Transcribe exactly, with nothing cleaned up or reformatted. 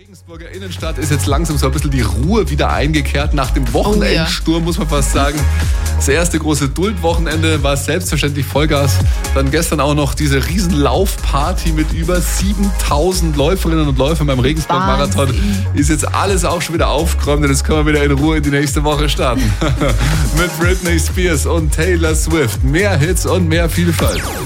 Regensburger Innenstadt ist jetzt langsam so ein bisschen die Ruhe wieder eingekehrt. Nach dem Wochenendsturm, oh ja. muss man fast sagen. Das erste große Duld-Wochenende war selbstverständlich Vollgas. Dann gestern auch noch diese Riesenlaufparty mit über siebentausend Läuferinnen und Läufern beim Regensburg-Marathon. Ist jetzt alles auch schon wieder aufgeräumt und jetzt können wir wieder in Ruhe in die nächste Woche starten. Mit Britney Spears und Taylor Swift. Mehr Hits und mehr Vielfalt.